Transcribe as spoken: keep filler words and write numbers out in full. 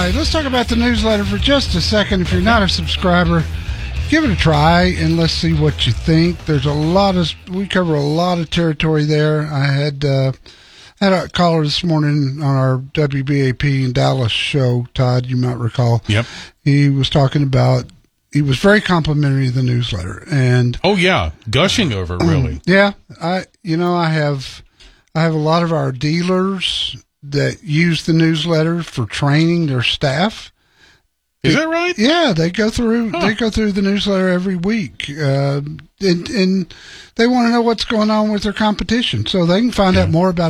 right, let's talk about the newsletter for just a second. If you're not a subscriber, give it a try and let's see what you think. There's a lot of, we cover a lot of territory there. I had uh, had a caller this morning on our W B A P in Dallas show, Todd, you might recall. Yep. He was talking about, he was very complimentary of the newsletter. And oh, yeah, gushing over it, really. Yeah, I, you know, I have, I have a lot of our dealers that use the newsletter for training their staff. Is that right? Yeah, they go through huh. they go through the newsletter every week, uh, and, and they want to know what's going on with their competition, so they can find yeah. out more about